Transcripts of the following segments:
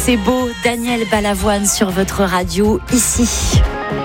c'est beau, Daniel Balavoine sur votre radio, ici,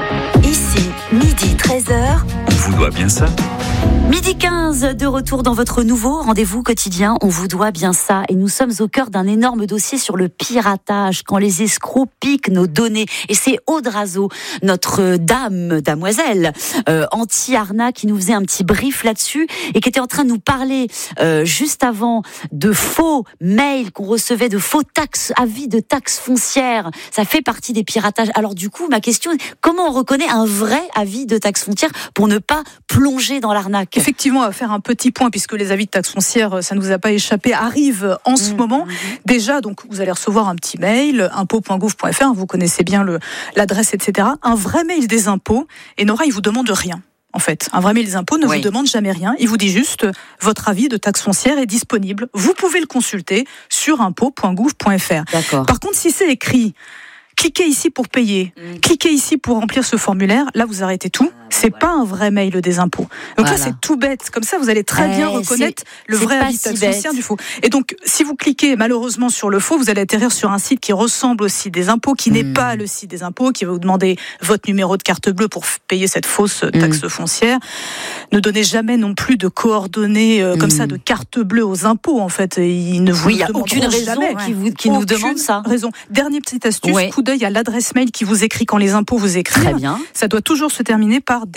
midi 13h. On vous doit bien ça. Midi 15, de retour dans votre nouveau rendez-vous quotidien. On vous doit bien ça. Et nous sommes au cœur d'un énorme dossier sur le piratage, quand les escrocs piquent nos données. Et c'est Aude Razeau, notre damoiselle anti-arnaque, qui nous faisait un petit brief là-dessus et qui était en train de nous parler juste avant de faux mails qu'on recevait, de faux avis de taxes foncières. Ça fait partie des piratages. Alors du coup, ma question est, comment on reconnaît un vrai avis de taxes foncières pour ne pas plonger dans l'arnaque? Effectivement, on va faire un petit point, puisque les avis de taxes foncières, ça ne nous a pas échappé, arrivent en ce moment. Déjà, donc, vous allez recevoir un petit mail, impôts.gouv.fr, vous connaissez bien l'adresse, etc. Un vrai mail des impôts, et Nora, il vous demande rien. En fait, un vrai mail des impôts ne vous demande jamais rien. Il vous dit juste, votre avis de taxe foncière est disponible. Vous pouvez le consulter sur impôts.gouv.fr. D'accord. Par contre, si c'est écrit, cliquez ici pour payer, cliquez ici pour remplir ce formulaire, là vous arrêtez tout. C'est pas un vrai mail des impôts. Donc là c'est tout bête. Comme ça vous allez très bien reconnaître le vrai avis de taxe foncière du faux. Et donc si vous cliquez malheureusement sur le faux, vous allez atterrir sur un site qui ressemble au site des impôts, qui n'est pas le site des impôts, qui va vous demander votre numéro de carte bleue pour payer cette fausse taxe foncière. Ne donnez jamais non plus de coordonnées comme ça de carte bleue aux impôts en fait. Ils ne vous il n'y a aucune raison qui nous demande ça. Raison. Dernière petite astuce, coup d'œil à l'adresse mail qui vous écrit quand les impôts vous écrivent. Très bien. Ça doit toujours se terminer par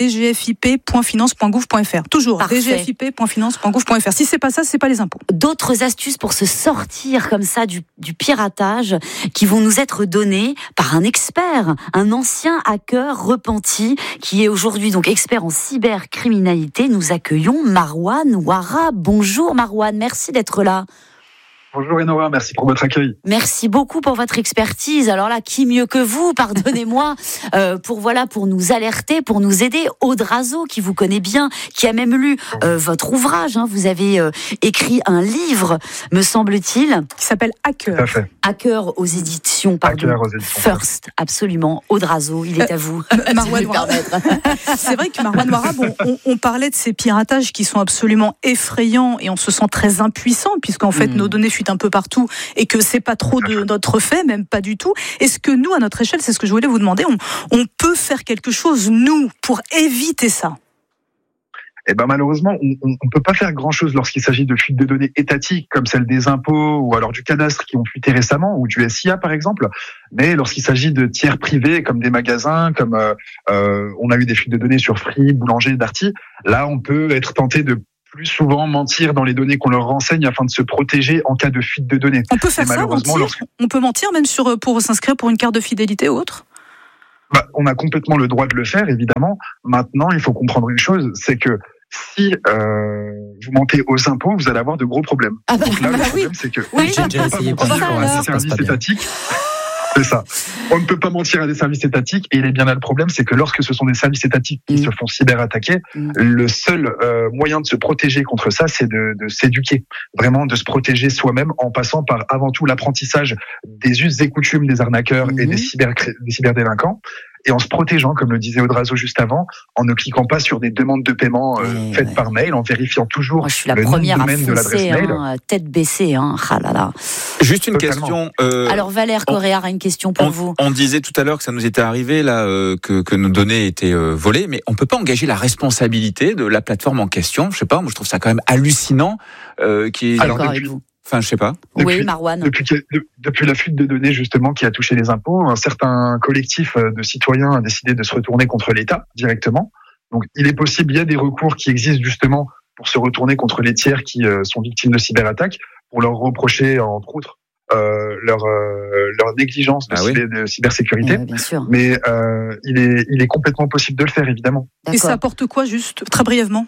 dgfip.finance.gouv.fr. Toujours dgfip.finance.gouv.fr. Si c'est pas ça, c'est pas les impôts. D'autres astuces pour se sortir comme ça du piratage qui vont nous être données par un expert, un ancien hacker repenti qui est aujourd'hui donc expert en cybercriminalité. Nous accueillons Marwan Ouara. Bonjour Marwan, merci d'être là. Bonjour Enora, merci pour votre accueil. Merci beaucoup pour votre expertise. Alors là, qui mieux que vous, pardonnez-moi, pour nous alerter, pour nous aider. Aude Razeau, qui vous connaît bien, qui a même lu votre ouvrage. Vous avez écrit un livre, me semble-t-il, qui s'appelle Hacker. Tout à fait. Hacker aux éditions, First, absolument. Aude Razeau, il est à vous. Marwan Ouara. C'est vrai que Marwan Ouara, on parlait de ces piratages qui sont absolument effrayants et on se sent très impuissant puisqu'en fait nos données fuitent un peu partout et que c'est pas trop de notre fait, même pas du tout. Est-ce que nous, à notre échelle, c'est ce que je voulais vous demander, on peut faire quelque chose, nous, pour éviter ça? Eh ben malheureusement, on ne peut pas faire grand-chose lorsqu'il s'agit de fuites de données étatiques comme celle des impôts ou alors du cadastre qui ont fuité récemment ou du SIA par exemple. Mais lorsqu'il s'agit de tiers privés comme des magasins, comme on a eu des fuites de données sur Free, Boulanger, Darty, là on peut être tenté de plus souvent mentir dans les données qu'on leur renseigne afin de se protéger en cas de fuite de données. On peut faire ça, mentir. On peut mentir même pour s'inscrire pour une carte de fidélité ou autre. On a complètement le droit de le faire, évidemment. Maintenant, il faut comprendre une chose, c'est que si vous mentez aux impôts, vous allez avoir de gros problèmes. Donc là, le problème, c'est que j'ai déjà essayé pour un service étatique. C'est ça. On ne peut pas mentir à des services étatiques et il est bien là le problème, c'est que lorsque ce sont des services étatiques qui se font cyberattaquer, le seul moyen de se protéger contre ça, c'est de s'éduquer, vraiment de se protéger soi-même en passant par avant tout l'apprentissage des us et coutumes des arnaqueurs et des cyberdélinquants. Et en se protégeant, comme le disait Aude Razeau juste avant, en ne cliquant pas sur des demandes de paiement faites par mail, en vérifiant toujours je suis la le nom de première domaine de l'adresse mail. Tête baissée. Ah là là. Juste une Totalement. question. Alors Valère Correa a une question pour vous. On disait tout à l'heure que ça nous était arrivé là, que nos données étaient volées, mais on peut pas engager la responsabilité de la plateforme en question. Je sais pas, moi je trouve ça quand même hallucinant. D'accord avec vous. Enfin, je sais pas. Oui, Marwan. Depuis la fuite de données, justement, qui a touché les impôts, un certain collectif de citoyens a décidé de se retourner contre l'État directement. Donc, il est possible, il y a des recours qui existent justement pour se retourner contre les tiers qui sont victimes de cyberattaques, pour leur reprocher, entre autres, leur négligence de cybersécurité. Bien sûr. Mais il est complètement possible de le faire, évidemment. D'accord. Et ça apporte quoi, juste, très brièvement?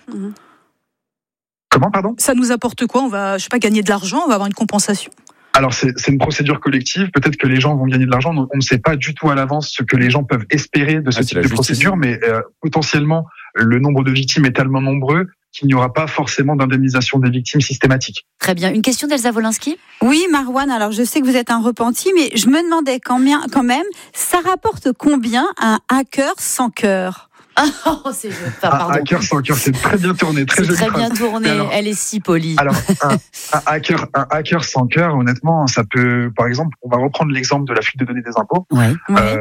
Comment, pardon ? Ça nous apporte quoi? On va, je sais pas, gagner de l'argent, on va avoir une compensation? Alors, c'est une procédure collective. Peut-être que les gens vont gagner de l'argent. On ne sait pas du tout à l'avance ce que les gens peuvent espérer de ce type de procédure, mais potentiellement, le nombre de victimes est tellement nombreux qu'il n'y aura pas forcément d'indemnisation des victimes systématique. Très bien. Une question d'Elsa Wolinski ? Oui, Marwan, alors je sais que vous êtes un repenti, mais je me demandais quand même, ça rapporte combien un hacker sans cœur ? C'est pardon. Hacker sans cœur, c'est très bien tourné, très joli. C'est très bien tourné. Alors, elle est si polie. Alors, un hacker sans cœur, honnêtement, ça peut, par exemple, on va reprendre l'exemple de la fuite de données des impôts. Ouais.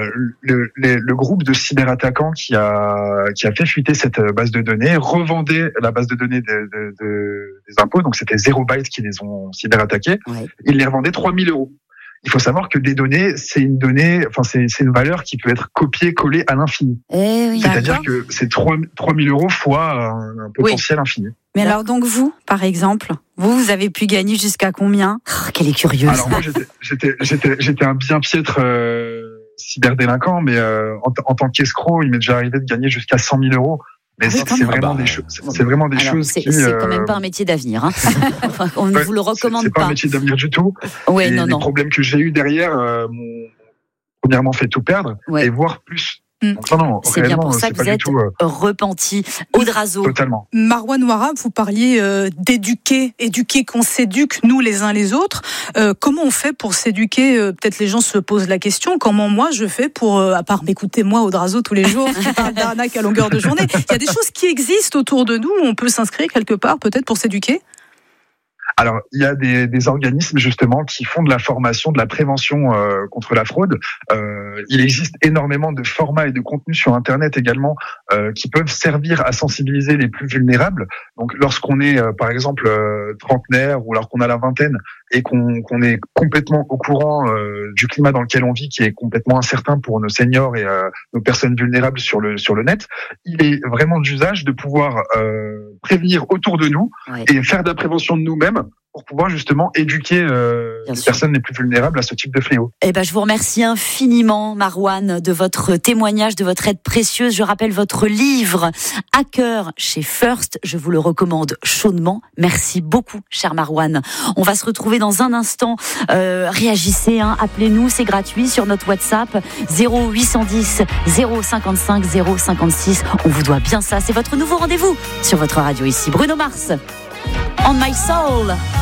Le groupe de cyberattaquants qui a fait fuiter cette base de données revendait la base de données des impôts. Donc, c'était 0 byte qui les ont cyberattaqués. Ouais. Ils les revendaient 3 000 €. Il faut savoir que des données, c'est une valeur qui peut être copiée-collée à l'infini. C'est-à-dire que c'est 3 000 € fois un potentiel infini. Mais alors donc vous, par exemple, vous avez pu gagner jusqu'à combien? Qu'elle est curieuse. Alors moi, j'étais un bien piètre cyberdélinquant, mais en tant qu'escroc, il m'est déjà arrivé de gagner jusqu'à 100 000 €. Mais c'est vraiment des choses. C'est vraiment des choses qui. C'est quand même pas un métier d'avenir. Hein. On ne vous le recommande pas. C'est pas un métier d'avenir du tout. Ouais, et les problèmes que j'ai eu derrière m'ont premièrement fait tout perdre, et voire plus. Donc, non, c'est bien pour ça que vous êtes repenti. Aude Razo. Totalement. Marouane Ouara, vous parliez d'éduquer qu'on s'éduque nous les uns les autres. Comment on fait pour s'éduquer? Peut-être les gens se posent la question. Comment moi je fais pour, à part m'écouter moi, Aude Razo, tous les jours, qui parle d'arnaque à longueur de journée. Il y a des choses qui existent autour de nous. On peut s'inscrire quelque part peut-être pour s'éduquer. Alors, il y a des organismes justement qui font de la formation, de la prévention contre la fraude. Il existe énormément de formats et de contenus sur Internet également qui peuvent servir à sensibiliser les plus vulnérables. Donc, lorsqu'on est, par exemple, trentenaire ou alors qu'on a la vingtaine et qu'on est complètement au courant du climat dans lequel on vit, qui est complètement incertain pour nos seniors et nos personnes vulnérables sur le net, il est vraiment d'usage de pouvoir prévenir autour de nous et faire de la prévention de nous-mêmes pour pouvoir justement éduquer les personnes les plus vulnérables à ce type de fléau. Je vous remercie infiniment, Marouane, de votre témoignage, de votre aide précieuse. Je rappelle votre livre Hacker chez First. Je vous le recommande chaudement. Merci beaucoup, cher Marouane. On va se retrouver dans un instant. Réagissez, appelez-nous, c'est gratuit sur notre WhatsApp 0810 055 056. On vous doit bien ça. C'est votre nouveau rendez-vous sur votre radio ici. Bruno Mars, On My Soul.